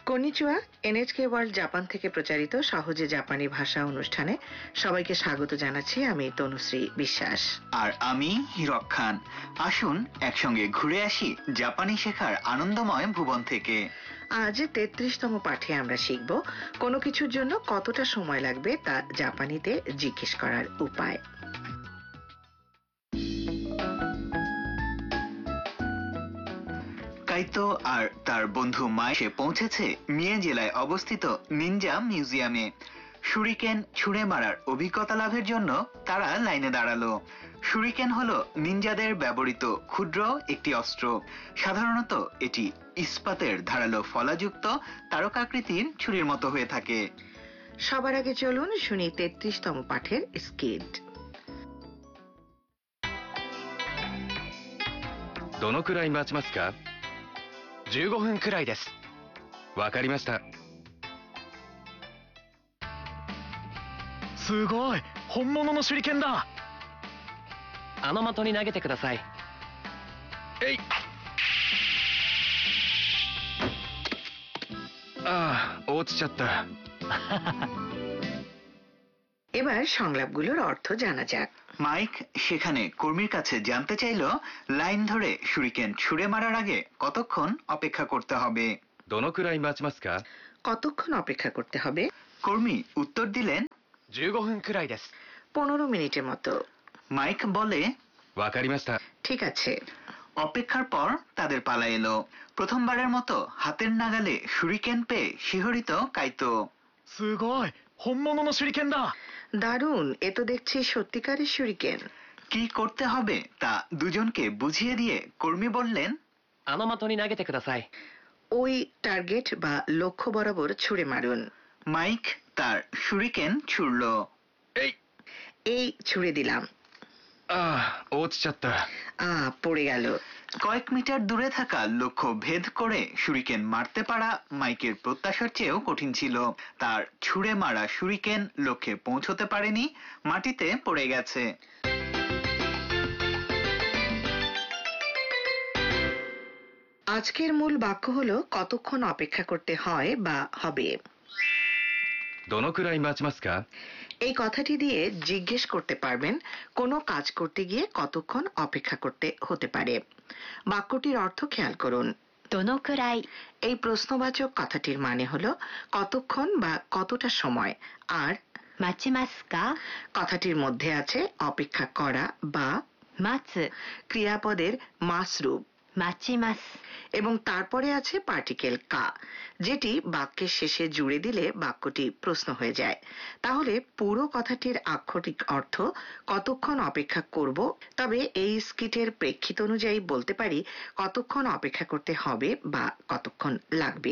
Konnichiwa এনএচকে world Japan থেকে প্রচারিত সহজে জাপানি ভাষা অনুষ্ঠানে সবাইকে স্বাগত জানাচ্ছি। আমি তনুশ্রী বিশ্বাস আর আমি হিরক খান। আসুন একসঙ্গে ঘুরে আসি জাপানি শেখার আনন্দময় ভুবন থেকে। আজ ৩৩তম পাঠে আমরা শিখব কোনো কিছুর জন্য কতটা সময় লাগবে তা জাপানিতে জিজ্ঞেস করার উপায়। কাইতো আর তার বন্ধু মাইসে পৌঁছেছে মিয়ে জেলায় অবস্থিত নিনজা মিউজিয়ামে। শুরিকেন ছুঁড়ে মারার অভিজ্ঞতা লাভের জন্য তারা লাইনে দাঁড়ালো। শুরিকেন হলো নিনজাদের ব্যবহৃত ক্ষুদ্র একটি অস্ত্র। সাধারণত এটি ইস্পাতের ধারালো ফলাযুক্ত তারকাকৃতির ছুরির মতো হয়ে থাকে। সবার আগে চলুন শুনি ৩৩তম পাঠের স্কিট। どのくらい待ちますか？15分くらいです。わかりました。 すごい、本物の手裏剣だ。 あの的に投げてください。 えい。ああ、落ちちゃった。 এবার সংলাপগুলোর অর্থ জানা যাক। মাইক সেখানে কর্মীর কাছে জানতে চাইল লাইন ধরে শুরিকেন ছুঁড়ে মারার আগে কতক্ষণ অপেক্ষা করতে হবে। どのくらい待ちますか？ কতক্ষণ অপেক্ষা করতে হবে? কর্মী উত্তর দিলেন 15分くらいです。 15 মিনিটের মতো। মাইক বলে わかりました。 ঠিক আছে। অপেক্ষার পর তাদের পালা এলো। প্রথমবারের মতো হাতের নাগালে শুরিকেন পেয়ে শিহরিত কাইতো। すごい、本物の手裏剣だ。 দারুণ, এ তো দেখছি সত্যিকারের শুরিকেন। কি করতে হবে তা দুজনকে বুঝিয়ে দিয়ে কর্মী বললেন あの的に投げてください。 ওই টার্গেট বা লক্ষ্য বরাবর ছুঁড়ে মারুন। মাইক তার শুরিকেন ছুড়ল। えい。 এই ছুঁড়ে দিলাম। ああ、落ちちゃった。 পড়ে গেল। কয়েক মিটার দূরে থাকা লক্ষ্য ভেদ করে শুরিকেন মারতে পারা মাইকের প্রত্যাশার চেয়েও কঠিন ছিল। তার ছুঁড়ে মারা শুরিকেন লক্ষ্যে পৌঁছতে পারেনি, মাটিতে পড়ে গেছে। আজকের মূল বাক্য হলো কতক্ষণ অপেক্ষা করতে হয় বা হবে। どのくらい待ちますか？ এই কথাটি দিয়ে জিজ্ঞেস করতে পারবেন কোনো কাজ করতে গিয়ে কতক্ষণ অপেক্ষা করতে হতে পারে। বাক্যটির অর্থ খেয়াল করুন। どのくらい এই প্রশ্নবাচক কথাটির মানে হলো কতক্ষণ বা কতটা সময়, আর 待ちますか কথাটির মধ্যে আছে অপেক্ষা করা বা 待つ ক্রিয়াপদের মাস রূপ 待ちます এবং তারপরে আছে পার্টিকেল কা, যেটি বাক্যের শেষে জুড়ে দিলে বাক্যটি প্রশ্ন হয়ে যায়। তাহলে পুরো কথাটির আক্ষরিক অর্থ কতক্ষণ অপেক্ষা করব, তবে এই স্কিটের প্রেক্ষিত অনুযায়ী বলতে পারি কতক্ষণ অপেক্ষা করতে হবে বা কতক্ষণ লাগবে।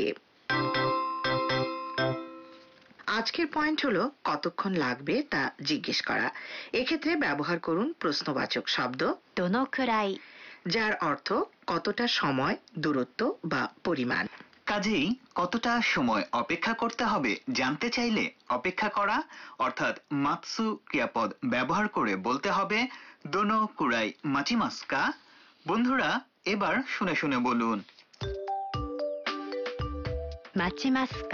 আজকের পয়েন্ট হলো কতক্ষণ লাগবে তা জিজ্ঞেস করা। এক্ষেত্রে ব্যবহার করুন প্রশ্নবাচক শব্দ どのくらい যার অর্থ কতটা সময়, দূরত্ব বা পরিমাণ। কাজেই কতটা সময় অপেক্ষা করতে হবে জানতে চাইলে অপেক্ষা করা অর্থাৎ মাতসু ক্রিয়াপদ ব্যবহার করে বলতে হবে দোনো কুরাই মাচিমাস্কা। বন্ধুরা, এবার শুনে শুনে বলুন। 待ちますか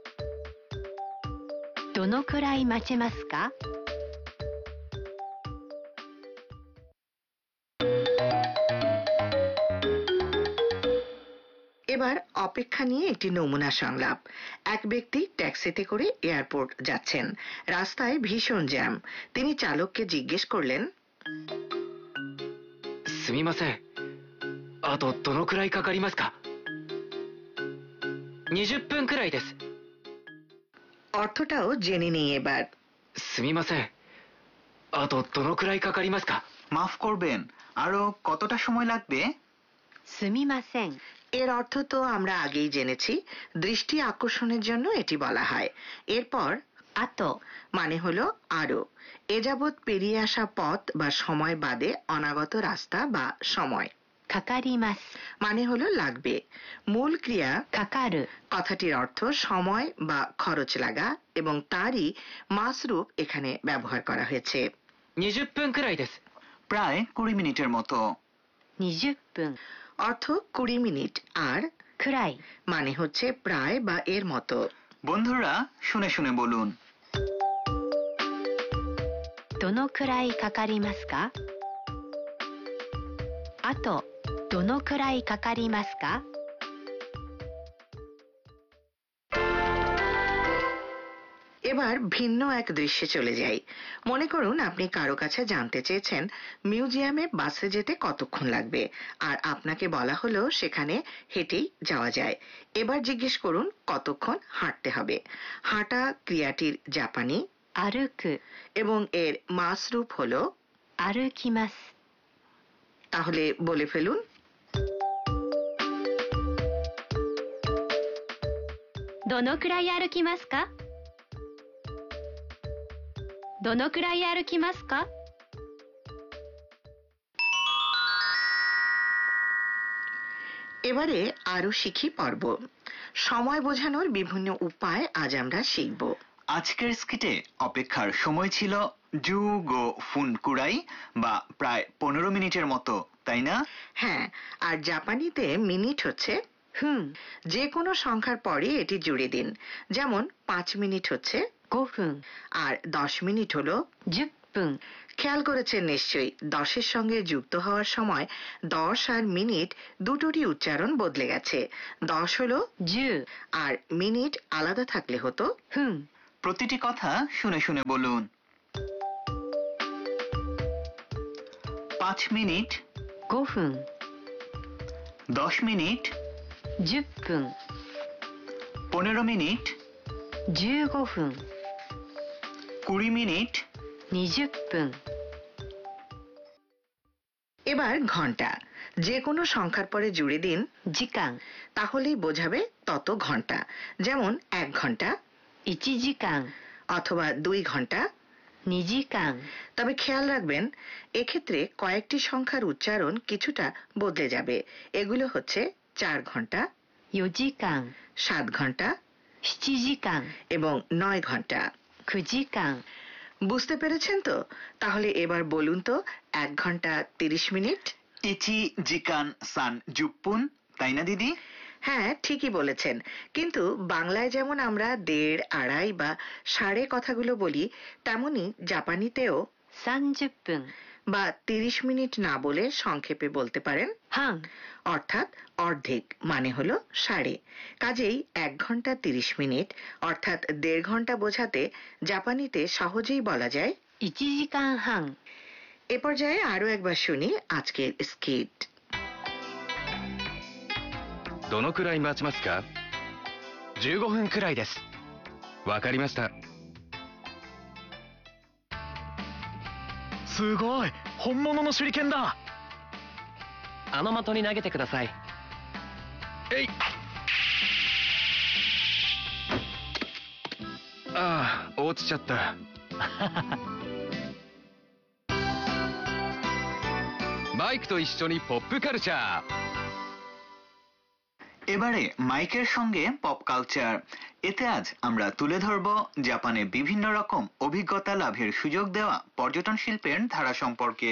どのくらい待ちますか এবার অপেক্ষা নিয়ে একটি নমুনা সংলাপ। এক ব্যক্তি ট্যাক্সিতে করে এয়ারপোর্ট যাচ্ছেন। রাস্তায় ভীষণ জ্যাম। তিনি চালককে জিজ্ঞেস করলেন すみません。あとどのくらいかかりますか？20分くらいです。 অর্থটাও জেনে নেই এবার। すみません。あとどのくらいかかりますか？ মাফ করবেন, আরো কতটা সময় লাগবে? すみません এর অর্থ তো আমরা আগেই জেনেছি। দৃষ্টি আকর্ষণের জন্য এটি বলা হয়। এরপর あと মানে হলো আরো। এ যাবৎ পেরিয়ে আসা পথ বা সময় বাদে অনাগত রাস্তা বা সময়। かかります মানে হলো লাগবে। মূল ক্রিয়া かかる কথাটির অর্থ সময় বা খরচ লাগা এবং তারই মাস রূপ এখানে ব্যবহার করা হয়েছে। 20分くらいです。 প্রায় 20 মিনিটের মতো। 20分 অর্থ 20 মিনিট আর くらい মানে হচ্ছে প্রায় বা এর মতো। বন্ধুরা শুনে শুনে বলুন। どのくらいかかりますかあとどのくらいかかりますか এবার ভিন্ন এক দৃশ্যে চলে যাই। মনে করুন আপনি কারো কাছে জানতে চেয়েছেন মিউজিয়ামে বাসে যেতে কতক্ষণ লাগবে, আর আপনাকে বলা হলো সেখানে হেঁটেই যাওয়া যায়। এবার জিজ্ঞেস করুন কতক্ষণ হাঁটতে হবে। হাঁটা ক্রিয়াটির জাপানি 歩く এবং এর মাস রূপ হলো 歩きます তাহলে বলে ফেলুন। どのくらい歩きますかどのくらい歩きますか এবারে আরো শিখি পর্ব। সময় বোঝানোর বিভিন্ন উপায় আজ আমরা শিখব। আজকের স্কিটে অপেক্ষার সময় ছিল জুগো ফুন কুরাই বা প্রায় 15 মিনিটের মতো, তাই না? হ্যাঁ, আর জাপানিতে মিনিট হচ্ছে 分 যে কোনো সংখ্যার পরে এটি জুড়ে দিন। যেমন 5 মিনিট হচ্ছে 5分 আর 10 মিনিট হলো। 10分 খেয়াল করেছেন নিশ্চয়ই 10-এর সঙ্গে যুক্ত হওয়ার সময় 10 আর মিনিট দুটোরই উচ্চারণ বদলে গেছে। 10 হলো 10 আর মিনিট আলাদা থাকলে হতো। 分 প্রতিটি কথা শুনে শুনে বলুন। 5 মিনিট, 5分 10 মিনিট, 10分 15 মিনিট, 15分 20 মিনিট, 20分 এবার ঘন্টা। যে কোনো সংখ্যার পরে জুড়ে দিন 時間 তাহলেই বোঝাবে তত ঘন্টা। যেমন 1 ঘন্টা 1時間 অথবা 2 ঘন্টা। 2時間 তবে খেয়াল রাখবেন এক্ষেত্রে কয়েকটি সংখ্যার উচ্চারণ কিছুটা বদলে যাবে। এগুলো হচ্ছে 4 ঘন্টা, 4時間 7 ঘন্টা 7時間 এবং 9 ঘন্টা। 9時間 বুঝতে পেরেছেন তো? তাহলে এবার বলুন তো 1 ঘন্টা 30 মিনিট। ইচি জিকান সান জুপ্পুন, তাই না দিদি? হ্যাঁ, ঠিকই বলেছেন। কিন্তু বাংলায় যেমন আমরা 1.5, 2.5 বা 2.5 কথাগুলো বলি, তেমনি জাপানিতেও 30分 বা 30 মিনিট না বলে সংক্ষেপে বলতে পারেন 半 অর্থাৎ অর্ধেক, মানে হলো 2.5। কাজেই 1 ঘন্টা 30 মিনিট অর্থাৎ 1.5 ঘন্টা বোঝাতে জাপানিতে সহজেই বলা যায়। 1時間半 এ পর্যায়ে আরো একবার শুনি আজকের স্কিট। どのくらい待ちますか15分くらいですわかりましたすごい本物の手裏剣だあの的に投げてください。 えいああ落ちちゃったマイクと一緒にポップカルチャー এবারে মাইকের সঙ্গে পপ কালচার। এতে আজ আমরা তুলে ধরব জাপানে বিভিন্ন রকম অভিজ্ঞতা লাভের সুযোগ দেওয়া পর্যটন শিল্পের ধারা সম্পর্কে।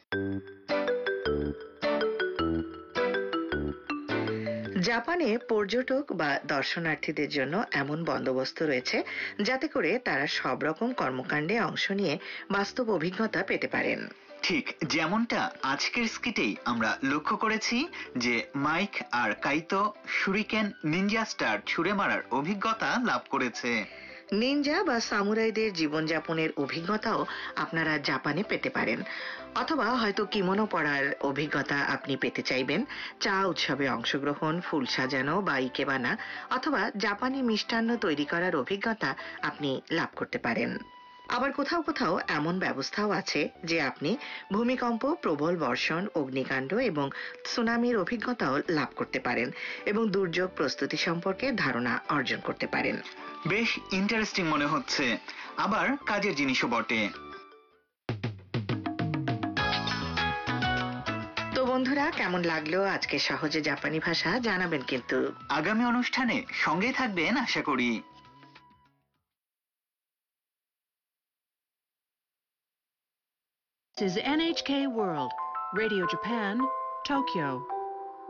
জাপানে পর্যটক বা দর্শনার্থীদের জন্য এমন বন্দোবস্ত রয়েছে যাতে করে তারা সব রকম কর্মকাণ্ডে অংশ নিয়ে বাস্তব অভিজ্ঞতা পেতে পারেন। ঠিক যেমনটা আজকের স্কিটেই আমরা লক্ষ্য করেছি যে মাইক আর কাইতো শুরিকেন নিনজা স্টার ছুঁড়ে মারার অভিজ্ঞতা লাভ করেছে। নিনজা বা সামুরাইদের জীবনযাপনের অভিজ্ঞতাও আপনারা জাপানে পেতে পারেন। অথবা হয়তো কিমোনো পরার অভিজ্ঞতা আপনি পেতে চাইবেন, চা উৎসবে অংশগ্রহণ, ফুল সাজানো বা ইকেবানা অথবা জাপানি মিষ্টান্ন তৈরি করার অভিজ্ঞতা আপনি লাভ করতে পারেন। আবার কোথাও কোথাও এমন ব্যবস্থাও আছে যে আপনি ভূমিকম্প, প্রবল বর্ষণ, অগ্নিকাণ্ড এবং সুনামির অভিজ্ঞতাও লাভ করতে পারেন এবং দুর্যোগ প্রস্তুতি সম্পর্কে ধারণা অর্জন করতে পারেন। বেশ ইন্টারেস্টিং মনে হচ্ছে, আবার কাজের জিনিসও বটে। তো বন্ধুরা, কেমন লাগলো আজকে সহজে জাপানি ভাষা জানাবেন কিন্তু। আগামী অনুষ্ঠানে সঙ্গে থাকবেন আশা করি। This is NHK World, Radio Japan, Tokyo.